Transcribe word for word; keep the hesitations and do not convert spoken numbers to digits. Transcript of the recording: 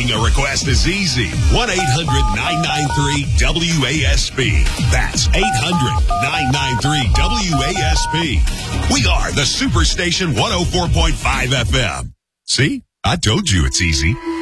Making a request is easy. one eight hundred nine nine three W A S P. That's eight hundred nine nine three W A S P. We are the Superstation one oh four point five F M. See? I told you it's easy.